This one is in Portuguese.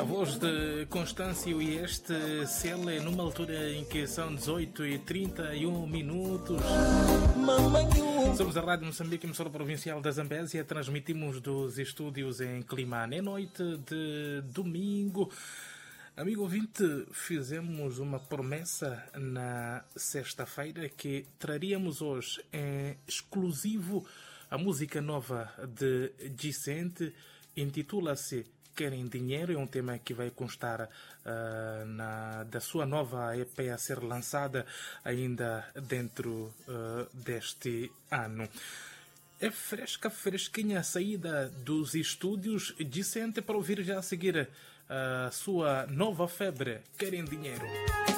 voz de Constâncio e este Cele numa altura em que são 18h31. Somos a Rádio Moçambique, emissora provincial da Zambésia. Transmitimos dos estúdios em Climane. É noite de domingo. Amigo ouvinte, fizemos uma promessa na sexta-feira que traríamos hoje em exclusivo a música nova de Vicente. Intitula-se Querem Dinheiro, é um tema que vai constar da sua nova EP a ser lançada ainda dentro deste ano. É fresca, fresquinha a saída dos estúdios. Vicente para ouvir já a seguir a sua nova febre, Querem Dinheiro.